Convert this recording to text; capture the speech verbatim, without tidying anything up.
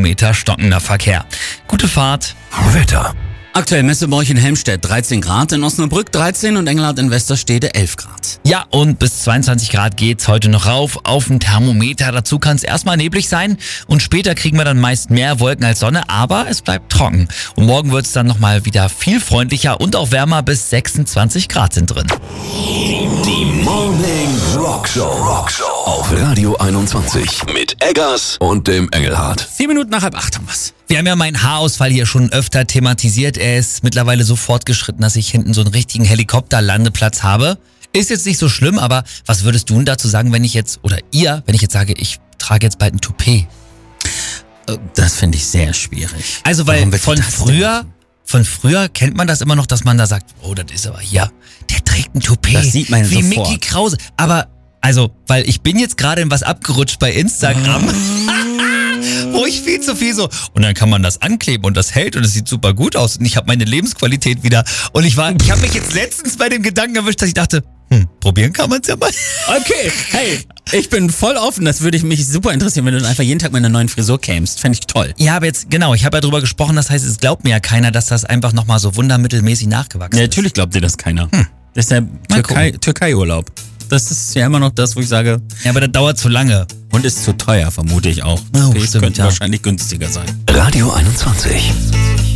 Kilometer stockender Verkehr. Gute Fahrt. Wetter. Aktuell Messe bei euch in Helmstedt dreizehn Grad, in Osnabrück dreizehn und Engelhardt in Westerstede elf Grad. Ja, und bis zweiundzwanzig Grad geht's heute noch rauf auf dem Thermometer. Dazu kann es erstmal neblig sein und später kriegen wir dann meist mehr Wolken als Sonne, aber es bleibt trocken. Und morgen wird's dann nochmal wieder viel freundlicher und auch wärmer, bis sechsundzwanzig Grad sind drin. Die Morning Rockshow. Rockshow auf Radio einundzwanzig mit Eggers und dem Engelhardt. Vier Minuten nach halb acht haben wir's. Wir haben ja meinen Haarausfall hier schon öfter thematisiert. Er ist mittlerweile so fortgeschritten, dass ich hinten so einen richtigen Helikopterlandeplatz habe. Ist jetzt nicht so schlimm, aber was würdest du denn dazu sagen, wenn ich jetzt, oder ihr, wenn ich jetzt sage, ich trage jetzt bald ein Toupet? Das finde ich sehr schwierig. Also, weil Warum willst du von das denn früher, machen? von früher kennt man das immer noch, dass man da sagt, oh, das ist aber hier, der trägt ein Toupet. Das sieht man wie sofort. Mickey Krause. Aber, also, weil ich bin jetzt gerade in was abgerutscht bei Instagram. Wo ich viel zu viel so. Und dann kann man das ankleben und das hält und es sieht super gut aus. Und ich habe meine Lebensqualität wieder. Und ich war, ich habe mich jetzt letztens bei dem Gedanken erwischt, dass ich dachte, hm, probieren kann man es ja mal. Okay, hey, ich bin voll offen. Das würde mich super interessieren, wenn du dann einfach jeden Tag mit einer neuen Frisur kämst. Fände ich toll. Ja, aber jetzt, genau, ich habe ja drüber gesprochen, das heißt, es glaubt mir ja keiner, dass das einfach nochmal so wundermittelmäßig nachgewachsen Ja, ist. natürlich glaubt dir das keiner. Hm. Das ist der Türkei, Türkei-Urlaub. Das ist ja immer noch das, wo ich sage, Ja, aber das dauert zu lange. und ist zu teuer, vermute ich auch. Oh, Okay, es stimmt, könnte ja. wahrscheinlich günstiger sein. Radio einundzwanzig.